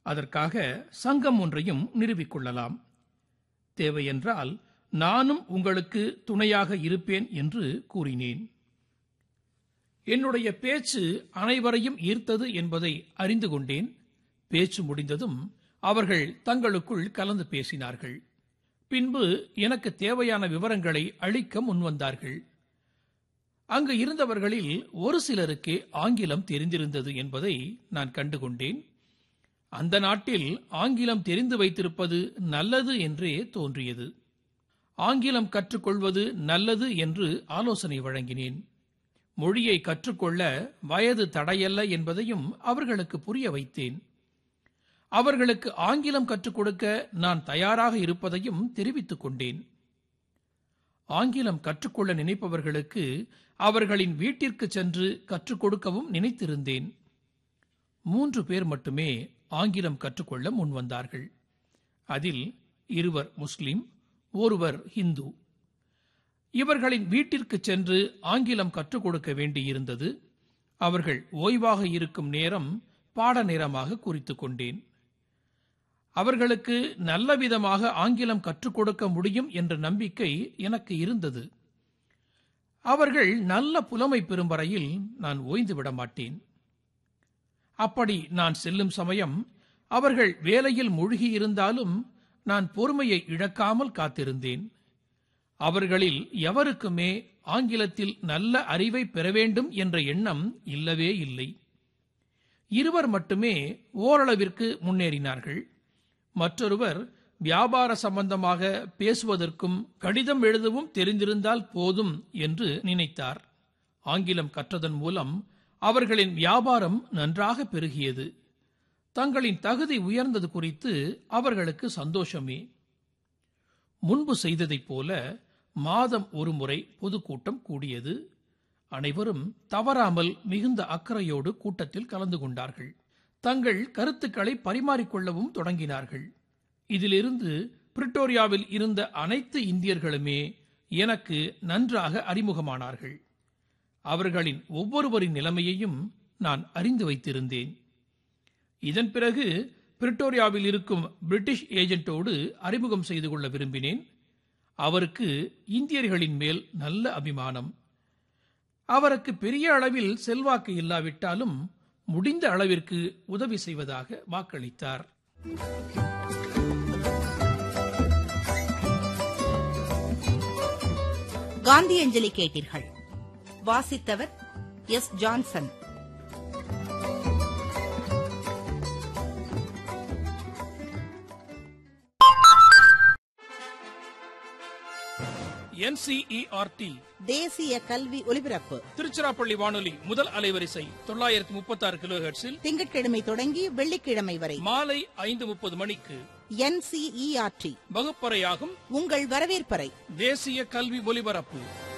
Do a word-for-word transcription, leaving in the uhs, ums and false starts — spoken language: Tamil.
அதற்காக சங்கம் ஒன்றையும் நிறுவிக்கொள்ளலாம். தேவையென்றால் நானும் உங்களுக்கு துணையாக இருப்பேன் என்று கூறினேன். என்னுடைய பேச்சு அனைவரையும் ஈர்த்தது என்பதை அறிந்து கொண்டேன். பேச்சு முடிந்ததும் அவர்கள் தங்களுக்குள் கலந்து பேசினார்கள். பின்பு எனக்கு தேவையான விவரங்களை அளிக்க முன்வந்தார்கள். அங்கு இருந்தவர்களில் ஒரு சிலருக்கு ஆங்கிலம் தெரிந்திருந்தது என்பதை நான் கண்டுகொண்டேன். அந்த நாட்டில் ஆங்கிலம் தெரிந்து வைத்திருப்பது நல்லது என்றே தோன்றியது. ஆங்கிலம் கற்றுக்கொள்வது நல்லது என்று ஆலோசனை வழங்கினேன். மொழியை கற்றுக்கொள்ள வயது தடையல்ல என்பதையும் அவர்களுக்கு புரிய வைத்தேன். அவர்களுக்கு ஆங்கிலம் கற்றுக் கொடுக்க நான் தயாராக இருப்பதையும் தெரிவித்துக் கொண்டேன். ஆங்கிலம் கற்றுக்கொள்ள நினைப்பவர்களுக்கு அவர்களின் வீட்டிற்கு சென்று கற்றுக் கொடுக்கவும் நினைத்திருந்தேன். மூன்று பேர் மட்டுமே ஆங்கிலம் கற்றுக்கொள்ள முன்வந்தார்கள். அதில் இருவர் முஸ்லிம், ஒருவர் ஹிந்து. இவர்களின் வீட்டிற்கு சென்று ஆங்கிலம் கற்றுக் கொடுக்க வேண்டியிருந்தது. அவர்கள் ஓய்வாக இருக்கும் நேரம் பாட நேரமாக குறித்துக் கொண்டேன். அவர்களுக்கு நல்ல விதமாக ஆங்கிலம் கற்றுக் கொடுக்க முடியும் என்ற நம்பிக்கை எனக்கு இருந்தது. அவர்கள் நல்ல புலமை பெறும் வரையில் நான் ஓய்ந்து விட மாட்டேன். அப்படி நான் செல்லும் சமயம் அவர்கள் வேலையில் மூழ்கியிருந்தாலும் நான் பொறுமையை இழக்காமல் காத்திருந்தேன். அவர்களில் எவருக்குமே ஆங்கிலத்தில் நல்ல அறிவை பெற வேண்டும் என்ற எண்ணம் இல்லவே இல்லை. இருவர் மட்டுமே ஓரளவிற்கு முன்னேறினார்கள். மற்றொருவர் வியாபார சம்பந்தமாக பேசுவதற்கும் கடிதம் எழுதவும் தெரிந்திருந்தால் போதும் என்று நினைத்தார். ஆங்கிலம் கற்றதன் மூலம் அவர்களின் வியாபாரம் நன்றாக பெருகியது. தங்களின் தகுதி உயர்ந்தது குறித்து அவர்களுக்கு சந்தோஷமே. முன்பு செய்ததைப் போல மாதம் ஒருமுறை பொதுக்கூட்டம் கூடியது. அனைவரும் தவறாமல் மிகுந்த அக்கறையோடு கூட்டத்தில் கலந்து கொண்டார்கள். தங்கள் கருத்துக்களை பரிமாறிக்கொள்ளவும் தொடங்கினார்கள். இதிலிருந்து பிரிட்டோரியாவில் இருந்த அனைத்து இந்தியர்களுமே எனக்கு நன்றாக அறிமுகமானார்கள். அவர்களின் ஒவ்வொருவரின் நிலைமையையும் நான் அறிந்து வைத்திருந்தேன். இதன் பிறகு பிரிட்டோரியாவில் இருக்கும் பிரிட்டிஷ் ஏஜென்ட்டோடு அறிமுகம் செய்து கொள்ள விரும்பினேன். அவருக்கு இந்தியர்களின் மேல் நல்ல அபிமானம். அவருக்கு பெரிய அளவில் செல்வாக்கு இல்லாவிட்டாலும் முடிந்த அளவிற்கு உதவி செய்வதாக வாக்களித்தார். காந்தியஞ்சலி கேட்டீர்கள். வாசித்தவர் S. Johnson. N C E R D தேசிய கல்வி ஒலிபரப்பு திருச்சிராப்பள்ளி வானொலி முதல் அலைவரிசை தொள்ளாயிரத்தி முப்பத்தி ஆறு கிலோ ஹெர்ட்ஸில் திங்கட்கிழமை தொடங்கி வெள்ளிக்கிழமை வரை மாலை ஐந்து முப்பது மணிக்கு N C E R D வகுப்பறையாகும் உங்கள் வரவேற்பறை தேசிய கல்வி ஒலிபரப்பு.